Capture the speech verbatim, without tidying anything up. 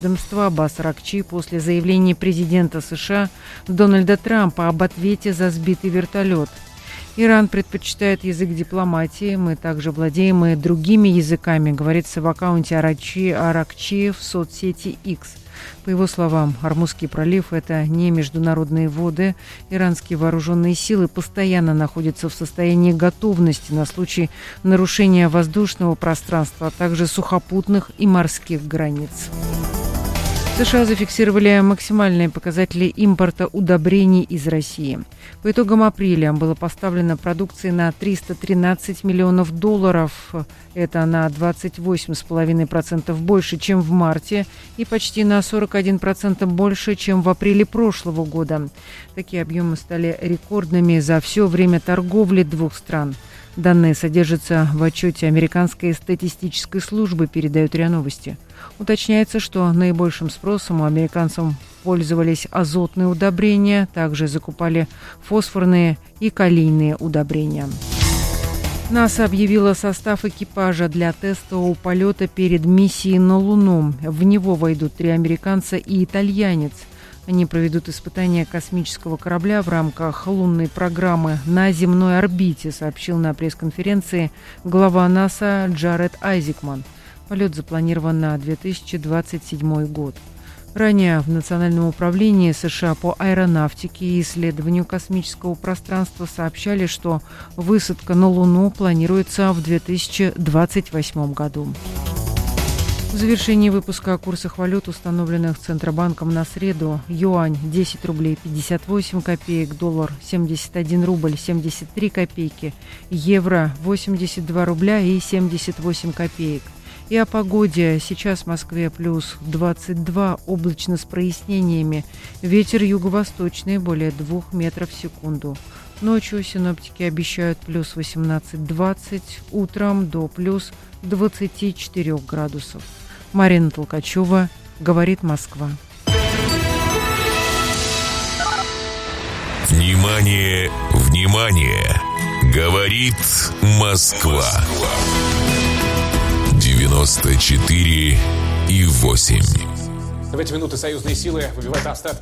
ведомства Аббас Аракчи после заявления президента США Дональда Трампа об ответе за сбитый вертолет. Иран предпочитает язык дипломатии. Мы также владеем и другими языками, говорится в аккаунте Аракчи, Аракчи в соцсети X. По его словам, Ормузский пролив – это не международные воды. Иранские вооруженные силы постоянно находятся в состоянии готовности на случай нарушения воздушного пространства, а также сухопутных и морских границ. США зафиксировали максимальные показатели импорта удобрений из России. По итогам апреля было поставлено продукции на триста тринадцать миллионов долларов. Это на двадцать восемь целых пять десятых процента больше, чем в марте, и почти на сорок один процент больше, чем в апреле прошлого года. Такие объемы стали рекордными за все время торговли двух стран. Данные содержатся в отчете Американской статистической службы, передают РИА Новости. Уточняется, что наибольшим спросом у американцев пользовались азотные удобрения, также закупали фосфорные и калийные удобрения. НАСА объявила состав экипажа для тестового полета перед миссией на Луну. В него войдут три американца и итальянец. Они проведут испытания космического корабля в рамках лунной программы на земной орбите, сообщил на пресс-конференции глава НАСА Джаред Айзекман. Полет запланирован на две тысячи двадцать седьмой год. Ранее в Национальном управлении США по аэронавтике и исследованию космического пространства сообщали, что высадка на Луну планируется в две тысячи двадцать восьмом году. В завершении выпуска о курсах валют, установленных Центробанком на среду: юань десять рублей пятьдесят восемь копеек, доллар семьдесят один рубль семьдесят три копейки, евро восемьдесят два рубля и семьдесят восемь копеек. И о погоде. Сейчас в Москве плюс двадцать два, облачно с прояснениями. Ветер юго-восточный, более двух метров в секунду. Ночью синоптики обещают плюс восемнадцать-двадцать, утром до плюс двадцати четырёх градусов. Марина Толкачева, говорит Москва. Внимание, внимание! Говорит Москва. девяносто четыре и восемь. В эти минуты союзные силы выбивают остатки